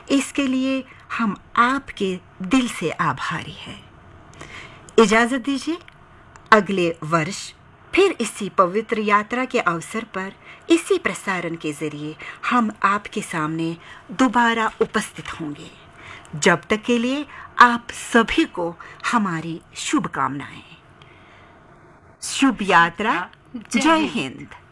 इसके लिए हम आपके दिल से आभारी हैं। इजाज़त दीजिए, अगले वर्ष फिर इसी पवित्र यात्रा के अवसर पर इसी प्रसारण के जरिए हम आपके सामने दोबारा उपस्थित होंगे। जब तक के लिए आप सभी को हमारी शुभकामनाएं। शुभ यात्रा। जय हिंद।